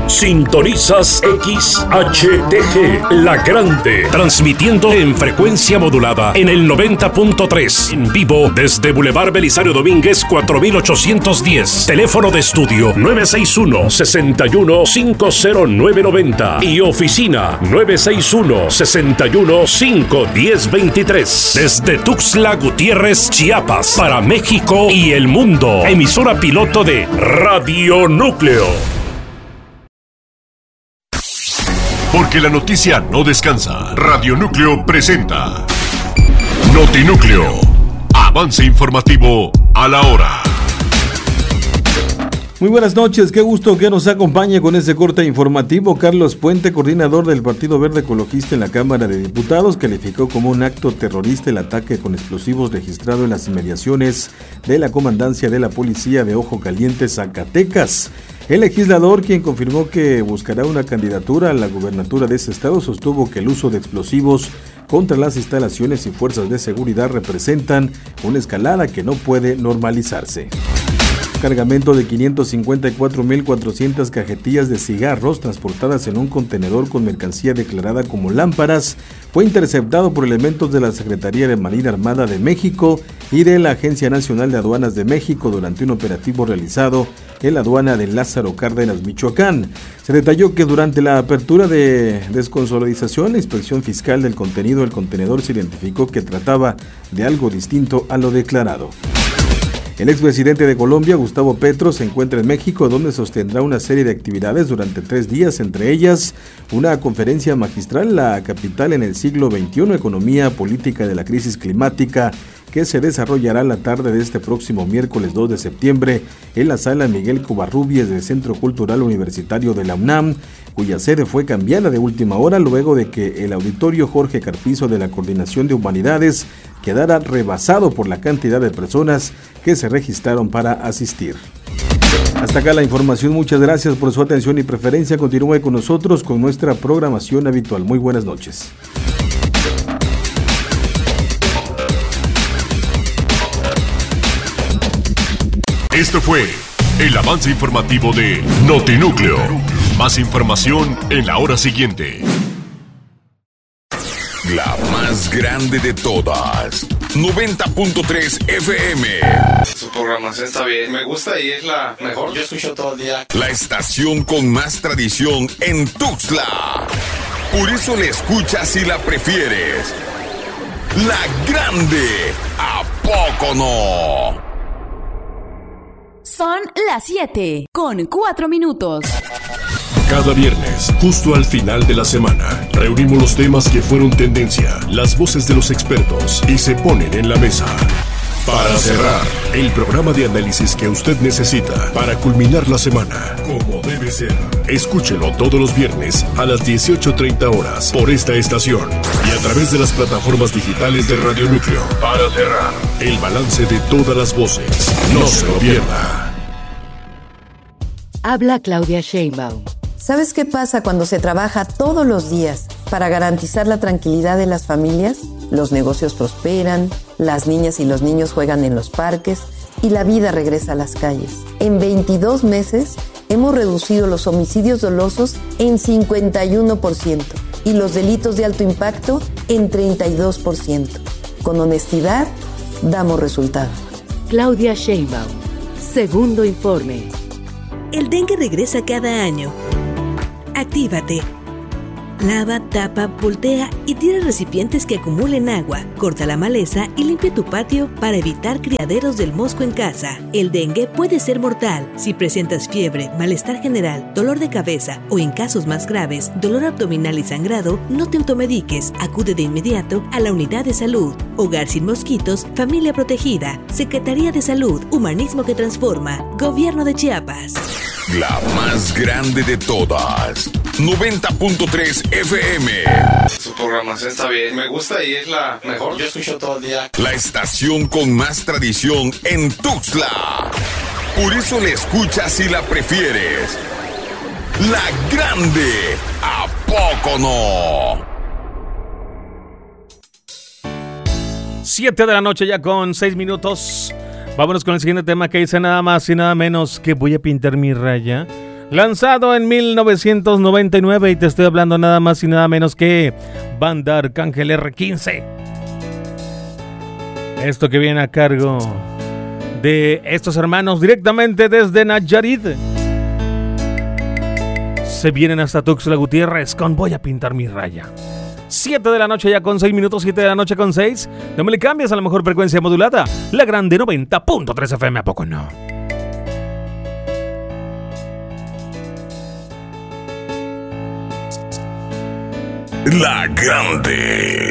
Sintonizas XHTG, La Grande, transmitiendo en frecuencia modulada en el 90.3, en vivo desde Boulevard Belisario Domínguez 4810, teléfono de estudio 961-61-50990 y oficina 961-61-51023, desde Tuxtla Gutiérrez, Chiapas, para México y el mundo. Emisora piloto de Radio Núcleo. Porque la noticia no descansa. Radio Núcleo presenta Notinúcleo. Avance informativo a la hora. Muy buenas noches, qué gusto que nos acompañe con este corte informativo. Carlos Puente, coordinador del Partido Verde Ecologista en la Cámara de Diputados, calificó como un acto terrorista el ataque con explosivos registrado en las inmediaciones de la Comandancia de la Policía de Ojo Caliente, Zacatecas. El legislador, quien confirmó que buscará una candidatura a la gubernatura de ese estado, sostuvo que el uso de explosivos contra las instalaciones y fuerzas de seguridad representan una escalada que no puede normalizarse. Cargamento de 554.400 cajetillas de cigarros transportadas en un contenedor con mercancía declarada como lámparas fue interceptado por elementos de la Secretaría de Marina Armada de México y de la Agencia Nacional de Aduanas de México durante un operativo realizado en la aduana de Lázaro Cárdenas, Michoacán. Se detalló que durante la apertura de desconsolidación, la inspección fiscal del contenido del contenedor se identificó que trataba de algo distinto a lo declarado. El expresidente de Colombia, Gustavo Petro, se encuentra en México, donde sostendrá una serie de actividades durante 3 días, entre ellas una conferencia magistral, la capital en el siglo XXI, economía política de la crisis climática, que se desarrollará la tarde de este próximo miércoles 2 de septiembre en la sala Miguel Covarrubias del Centro Cultural Universitario de la UNAM, cuya sede fue cambiada de última hora luego de que el auditorio Jorge Carpizo de la Coordinación de Humanidades quedara rebasado por la cantidad de personas que se registraron para asistir. Hasta acá la información, muchas gracias por su atención y preferencia. Continúe con nosotros con nuestra programación habitual. Muy buenas noches. Esto fue el avance informativo de Notinúcleo. Más información en la hora siguiente. La más grande de todas, 90.3 FM. Su programación está bien, me gusta y es la mejor. Yo escucho todo el día. La estación con más tradición en Tuxtla. Por eso la escuchas y la prefieres. La grande, ¿a poco no? Son las 7 con 4 minutos. Cada viernes, justo al final de la semana, reunimos los temas que fueron tendencia, las voces de los expertos y se ponen en la mesa. Para cerrar, el programa de análisis que usted necesita para culminar la semana, como debe ser. Escúchelo todos los viernes a las 18:30 horas por esta estación y a través de las plataformas digitales de Radio Núcleo. Para cerrar, el balance de todas las voces. No se lo pierda. Habla Claudia Sheinbaum. ¿Sabes qué pasa cuando se trabaja todos los días para garantizar la tranquilidad de las familias? Los negocios prosperan, las niñas y los niños juegan en los parques y la vida regresa a las calles. En 22 meses hemos reducido los homicidios dolosos en 51% y los delitos de alto impacto en 32%. Con honestidad, damos resultados. Claudia Sheinbaum. Segundo informe. El dengue regresa cada año. Actívate. Lava, tapa, voltea y tira recipientes que acumulen agua. Corta la maleza y limpia tu patio para evitar criaderos del mosco en casa. El dengue puede ser mortal. Si presentas fiebre, malestar general, dolor de cabeza o en casos más graves, dolor abdominal y sangrado, no te automediques. Acude de inmediato a la unidad de salud. Hogar sin mosquitos, familia protegida. Secretaría de Salud, Humanismo que Transforma. Gobierno de Chiapas. La más grande de todas, 90.3 FM. Su programación está bien, me gusta y es la mejor. Yo escucho todo el día. La estación con más tradición en Tuxtla. Por eso la escuchas y la prefieres. La grande, ¿a poco no? 7 de la noche ya con 6 minutos. Vámonos con el siguiente tema que dice nada más y nada menos que voy a pintar mi raya Lanzado en 1999 y te estoy hablando nada más y nada menos que Banda Arcángel R15. Esto que viene a cargo de estos hermanos directamente desde Nayarit. Se vienen hasta Tuxtla Gutiérrez con Voy a pintar mi raya. 7 de la noche ya con 6 minutos, 7 de la noche con 6. No me le cambias a la mejor frecuencia modulada, la grande 90.3 FM, ¿a poco no? La Grande.